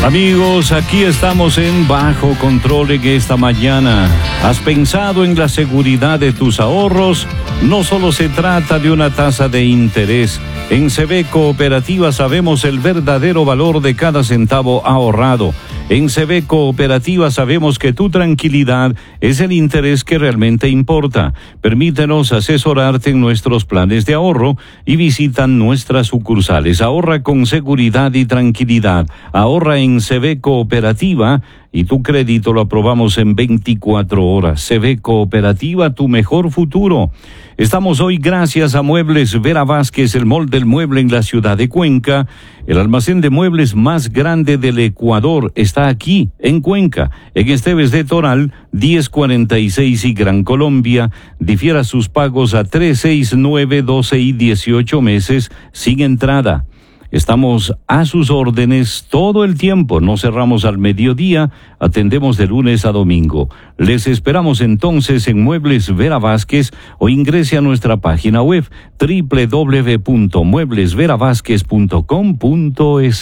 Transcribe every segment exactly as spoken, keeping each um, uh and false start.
Amigos, aquí estamos en Bajo Control en esta mañana. ¿Has pensado en la seguridad de tus ahorros? No solo se trata de una tasa de interés. En C B Cooperativa sabemos el verdadero valor de cada centavo ahorrado. En C B Cooperativa sabemos que tu tranquilidad es el interés que realmente importa. Permítenos asesorarte en nuestros planes de ahorro y visita nuestras sucursales. Ahorra con seguridad y tranquilidad. Ahorra en C B Cooperativa y tu crédito lo aprobamos en veinticuatro horas. C B Cooperativa, tu mejor futuro. Estamos hoy gracias a Muebles Vera Vázquez, el mall del mueble en la ciudad de Cuenca. El almacén de muebles más grande del Ecuador está aquí, en Cuenca, en Esteves de Toral, diez cuarenta y seis y Gran Colombia. Difiera sus pagos a tres, seis, nueve, doce y dieciocho meses sin entrada. Estamos a sus órdenes todo el tiempo, no cerramos al mediodía, atendemos de lunes a domingo. Les esperamos entonces en Muebles Vera Vázquez o ingrese a nuestra página web doble u doble u doble u punto muebles vera vázquez punto com punto es.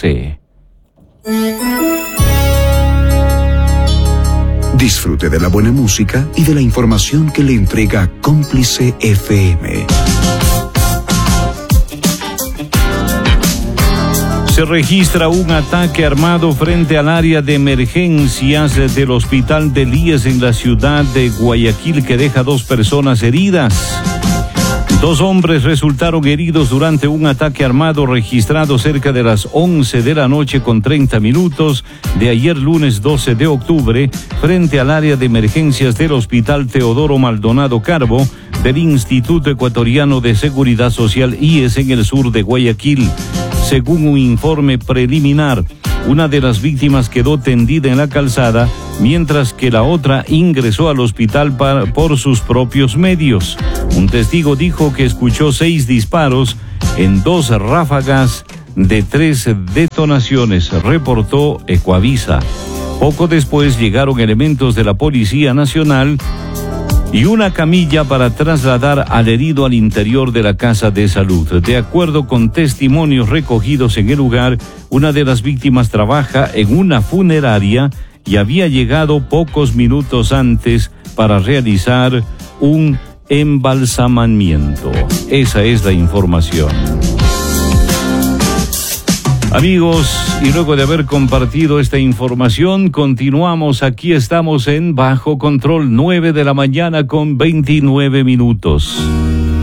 Disfrute de la buena música y de la información que le entrega Cómplice F M. Se registra un ataque armado frente al área de emergencias del Hospital del I E S en la ciudad de Guayaquil que deja dos personas heridas. Dos hombres resultaron heridos durante un ataque armado registrado cerca de las once de la noche con treinta minutos de ayer lunes doce de octubre frente al área de emergencias del Hospital Teodoro Maldonado Carbo del Instituto Ecuatoriano de Seguridad Social I E S en el sur de Guayaquil. Según un informe preliminar, una de las víctimas quedó tendida en la calzada, mientras que la otra ingresó al hospital para, por sus propios medios. Un testigo dijo que escuchó seis disparos en dos ráfagas de tres detonaciones, reportó Ecuavisa. Poco después llegaron elementos de la Policía Nacional y una camilla para trasladar al herido al interior de la casa de salud. De acuerdo con testimonios recogidos en el lugar, una de las víctimas trabaja en una funeraria y había llegado pocos minutos antes para realizar un embalsamamiento. Esa es la información. Amigos, y luego de haber compartido esta información, continuamos. Aquí estamos en Bajo Control, nueve de la mañana con veintinueve minutos.